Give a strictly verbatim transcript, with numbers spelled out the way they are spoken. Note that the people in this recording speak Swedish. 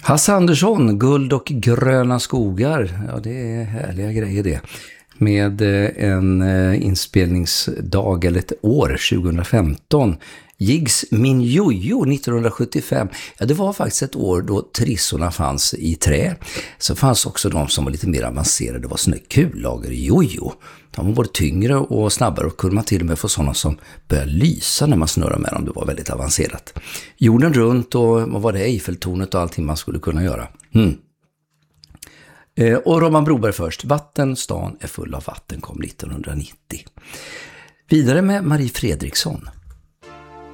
Hasse Andersson, Guld och gröna skogar. Ja, det är härliga grejer det. Med en inspelningsdag eller ett år, tjugohundrafemton. Jigs Min Jojo nittonhundrasjuttiofem. Ja, det var faktiskt ett år då trissorna fanns i trä. Så fanns också de som var lite mer avancerade. Det var såna kullager jojo. De var både tyngre och snabbare och kunde man till och med få sådana som började lysa när man snurrar med dem. Det var väldigt avancerat. Jorden runt och vad var det? Eiffeltornet och allting man skulle kunna göra. Mm. Eh, och Robban Broberg först. Vatten, stan är full av vatten kom nittonhundranittio. Vidare med Marie Fredriksson.